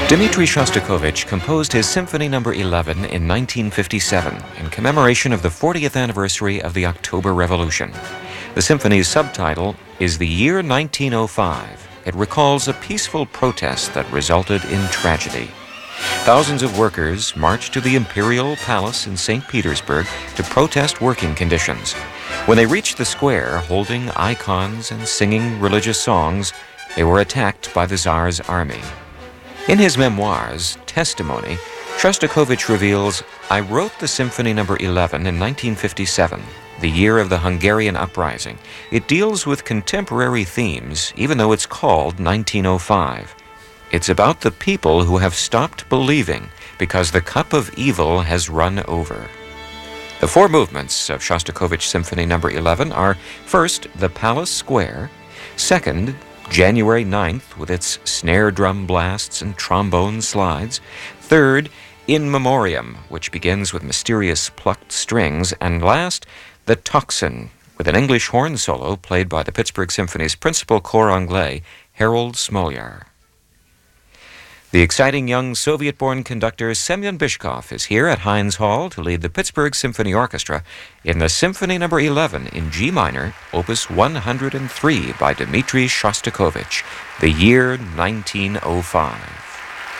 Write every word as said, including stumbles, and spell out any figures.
Dmitri Shostakovich composed his Symphony Number eleven in nineteen fifty-seven in commemoration of the fortieth anniversary of the October Revolution. The symphony's subtitle is The Year nineteen oh five. It recalls a peaceful protest that resulted in tragedy. Thousands of workers marched to the Imperial Palace in Saint Petersburg to protest working conditions. When they reached the square, holding icons and singing religious songs, they were attacked by the Tsar's army. In his memoirs, Testimony, Shostakovich reveals, "I wrote the Symphony Number eleven in nineteen fifty-seven, the year of the Hungarian uprising. It deals with contemporary themes, even though it's called nineteen oh five. It's about the people who have stopped believing because the cup of evil has run over." The four movements of Shostakovich Symphony Number eleven are, first, the Palace Square; second, January ninth with its snare drum blasts and trombone slides; third, In Memoriam, which begins with mysterious plucked strings; and last, the Tocsin, with an English horn solo played by the Pittsburgh Symphony's principal cor anglais, Harold Smolyar. The exciting young Soviet-born conductor Semyon Bychkov is here at Heinz Hall to lead the Pittsburgh Symphony Orchestra in the Symphony Number eleven in G minor, Opus one hundred three by Dmitri Shostakovich, the year nineteen oh five.